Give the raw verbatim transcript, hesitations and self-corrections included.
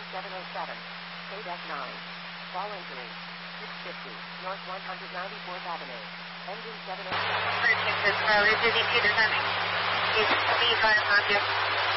seven oh seven. K nine. Fall injury. six fifty. North one hundred ninety-fourth Avenue. Engine seven oh seven. Purchase this road is busy to the coming. It's B five hundred.